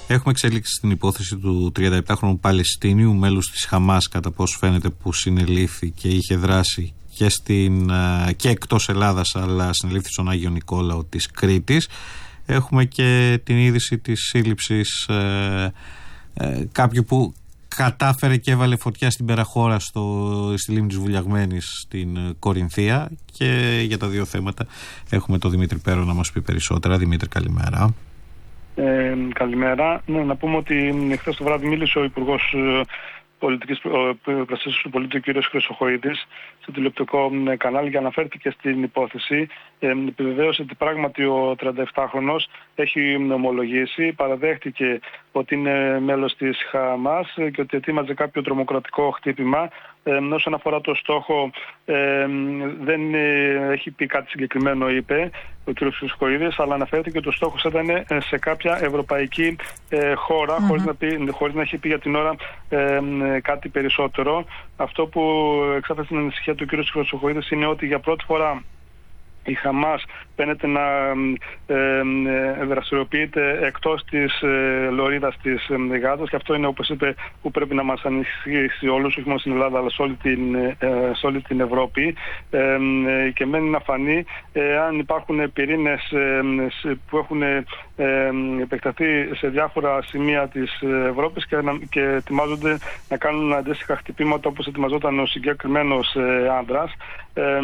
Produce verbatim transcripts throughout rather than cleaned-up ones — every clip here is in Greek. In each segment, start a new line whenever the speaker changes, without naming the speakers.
Έχουμε εξέλιξη στην υπόθεση του τριανταεπτάχρονου Παλαιστίνιου, μέλους της Χαμάς, κατά πώς φαίνεται, που συνελήφθη και είχε δράσει και, στην, και εκτός Ελλάδας, αλλά συνελήφθη στον Άγιο Νικόλαο της Κρήτης. Έχουμε και την είδηση της σύλληψης ε, ε, κάποιου που κατάφερε και έβαλε φωτιά στην Περαχώρα, στο, στη λίμνη της Βουλιαγμένης, στην Κορινθία. Και για τα δύο θέματα έχουμε τον Δημήτρη Πέρο να μας πει περισσότερα. Δημήτρη, καλημέρα.
Ε, καλημέρα. Ναι, να πούμε ότι χθες το βράδυ μίλησε ο Υπουργός Πολιτικής Προστασίας του Πολίτη, ο κ. Χρυσοχοΐδης, στο τηλεοπτικό κανάλι, και αναφέρθηκε στην υπόθεση. Ε, επιβεβαίωσε ότι πράγματι ο τριανταεπτάχρονος έχει ομολογήσει, παραδέχτηκε ότι είναι μέλος της Χαμάς και ότι ετοίμαζε κάποιο τρομοκρατικό χτύπημα. Ε, όσον αφορά το στόχο, ε, δεν ε, έχει πει κάτι συγκεκριμένο, είπε ο κ. Χρυσοχοΐδης, αλλά αναφέρθηκε ότι ο στόχος ήταν σε κάποια ευρωπαϊκή ε, χώρα, mm-hmm. χωρίς, να πει, χωρίς να έχει πει για την ώρα ε, κάτι περισσότερο. Αυτό που εξάφερε στην ανησυχία του κ. Χρυσοχοΐδης είναι ότι για πρώτη φορά η Χαμάς φαίνεται να ε, ε, δραστηριοποιείται εκτός της ε, λωρίδας της ε, Γάζας, και αυτό είναι, όπως είπε, που πρέπει να μας ανησυχήσει όλους, όχι μόνο στην Ελλάδα αλλά σε όλη την, ε, σε όλη την Ευρώπη. Ε, ε, και μένει να φανεί ε, αν υπάρχουν πυρήνες ε, που έχουν ε, επεκταθεί σε διάφορα σημεία της Ευρώπης και, να, και ετοιμάζονται να κάνουν αντίστοιχα χτυπήματα, όπως ετοιμαζόταν ο συγκεκριμένος ε, άντρας. Ε, ε,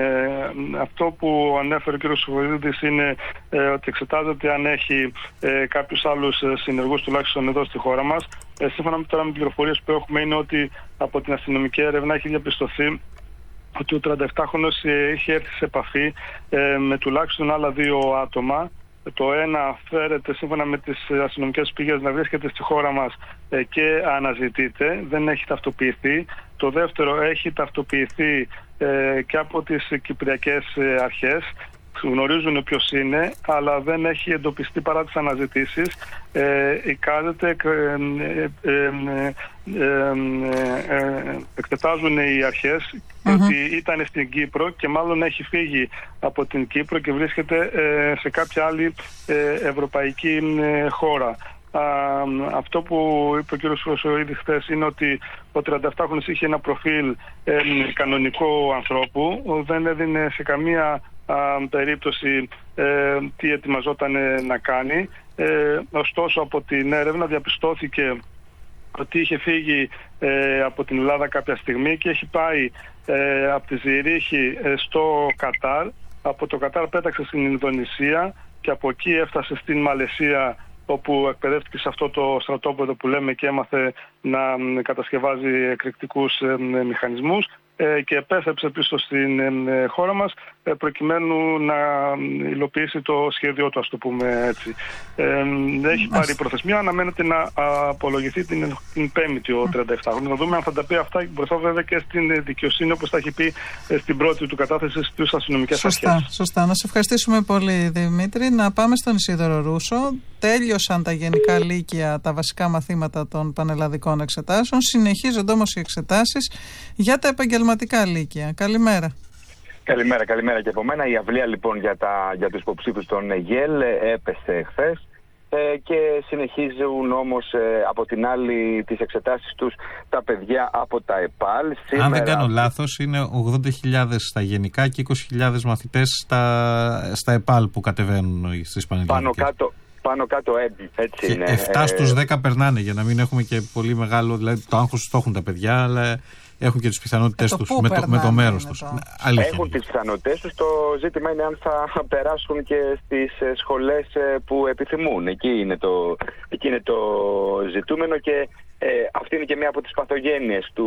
αυτό που ανέφερε ο κ. Χρυσοχοΐδης είναι ε, ότι εξετάζεται αν έχει ε, κάποιους άλλους ε, συνεργούς, τουλάχιστον εδώ στη χώρα μας. Ε, σύμφωνα με τώρα με πληροφορίες που έχουμε, είναι ότι από την αστυνομική έρευνα έχει διαπιστωθεί ότι ο τριανταεπτάχρονος ε, είχε έρθει σε επαφή ε, με τουλάχιστον άλλα δύο άτομα. Το ένα φέρεται, σύμφωνα με τις αστυνομικές πηγές, να βρίσκεται στη χώρα μας ε, και αναζητείται, δεν έχει ταυτοποιηθεί. Το δεύτερο έχει ταυτοποιηθεί ε, και από τις κυπριακές ε, αρχές, γνωρίζουν ποιος είναι, αλλά δεν έχει εντοπιστεί παρά τις αναζητήσεις. Ε, εικάζεται, ε, ε, ε, ε, ε, εκτετάζουν οι αρχές mm-hmm. ότι ήταν στην Κύπρο και μάλλον έχει φύγει από την Κύπρο και βρίσκεται ε, σε κάποια άλλη ε, ευρωπαϊκή ε, χώρα. Α, αυτό που είπε ο κ. Χρυσοχοΐδης χθες είναι ότι ο τριανταεπτάχρονος είχε ένα προφίλ ε, κανονικού ανθρώπου, δεν έδινε σε καμία α, περίπτωση ε, τι ετοιμαζόταν να κάνει. Ε, ωστόσο, από την έρευνα διαπιστώθηκε ότι είχε φύγει ε, από την Ελλάδα κάποια στιγμή και έχει πάει ε, από τη Ζηρίχη ε, στο Κατάρ. Από το Κατάρ πέταξε στην Ινδονησία και από εκεί έφτασε στην Μαλαισία, όπου εκπαιδεύτηκε σε αυτό το στρατόπεδο που λέμε και έμαθε να κατασκευάζει εκρηκτικούς μηχανισμούς, και επέστρεψε πίσω στην χώρα μας προκειμένου να υλοποιήσει το σχέδιό του, ας το πούμε έτσι. Ε, έχει πάρει προθεσμία, αναμένεται να απολογηθεί την, την Πέμπτη ο τριανταεπτάχρονος. Να δούμε αν θα τα πει αυτά μπροστά βέβαια και στην δικαιοσύνη, όπως τα έχει πει στην πρώτη του κατάθεση στις αστυνομικές αρχές.
Σωστά, σωστά. Να σε ευχαριστήσουμε πολύ, Δημήτρη. Να πάμε στον Ισίδωρο Ρούσο. Τέλειωσαν τα γενικά λύκεια, τα βασικά μαθήματα των πανελλαδικών εξετάσεων. Συνεχίζονται όμως οι εξετάσεις για τα επαγγελματικά λύκεια. Καλημέρα.
Καλημέρα, καλημέρα και από μένα. Η αυλία λοιπόν για, τα, για τους υποψήφιους των ΓΕΛ έπεσε χθες ε, και συνεχίζουν όμως ε, από την άλλη τις εξετάσεις τους τα παιδιά από τα ΕΠΑΛ.
Σήμερα... Αν δεν κάνω λάθος, είναι ογδόντα χιλιάδες στα γενικά και είκοσι χιλιάδες μαθητές στα, στα ΕΠΑΛ που κατεβαίνουν στις πανελλαδικές.
Πάνω κάτω. Πάνω κάτω έτσι
και
είναι.
εφτά στους δέκα περνάνε, για να μην έχουμε και πολύ μεγάλο, δηλαδή το άγχος το έχουν τα παιδιά, αλλά έχουν και τις πιθανότητες
ε,
τους με το, με το μέρος τους.
Έχουν τις πιθανότητες τους, το ζήτημα είναι αν θα περάσουν και στις σχολές που επιθυμούν. Εκεί είναι το, εκεί είναι το ζητούμενο και ε, αυτή είναι και μία από τις παθογένειες του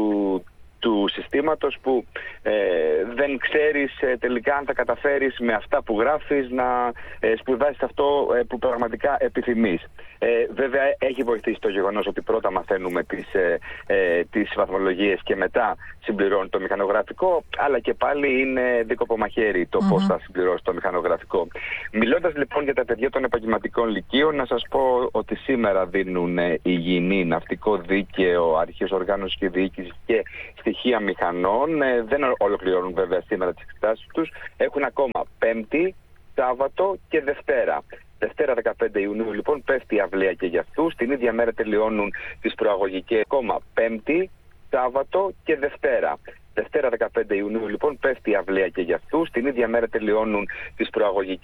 του συστήματος που ε, δεν ξέρεις ε, τελικά αν θα καταφέρεις με αυτά που γράφεις να ε, σπουδάσεις αυτό ε, που πραγματικά επιθυμείς. Ε, βέβαια έχει βοηθήσει το γεγονός ότι πρώτα μαθαίνουμε τις, ε, ε, τις βαθμολογίες και μετά συμπληρώνει το μηχανογραφικό, αλλά και πάλι είναι δίκοπο μαχαίρι το mm-hmm. πώς θα συμπληρώσει το μηχανογραφικό. Μιλώντας λοιπόν για τα παιδιά των επαγγελματικών λυκείων, να σας πω ότι σήμερα δίνουν ε, υγιεινή, ναυτικό δίκαιο, αρχές οργάνωσης και διοίκησης και στοιχεία μηχανών. Ε, δεν ολοκληρώνουν βέβαια σήμερα τις εξετάσεις τους. Έχουν ακόμα Πέμπτη, Σάββατο και Δευτέρα. Δευτέρα δεκαπέντε Ιουνίου λοιπόν πέφτει η αυλαία και για αυτούς. Την ίδια μέρα τελειώνουν τις προαγωγικές ακόμα Πέμπτη, Σάββατο και Δευτέρα. Δευτέρα δεκαπέντε Ιουνίου λοιπόν πέφτει η αυλαία και για αυτούς. Την ίδια μέρα τελειώνουν τις προαγωγικές.